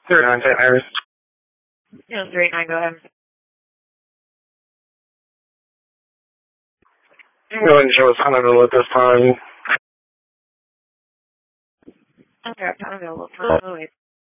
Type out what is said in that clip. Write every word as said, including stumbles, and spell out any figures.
Zero nine Saint Mary's. Yeah, three nine. Go ahead. I'm going to show us Honolulu at this time. Okay, I'm available. Wait.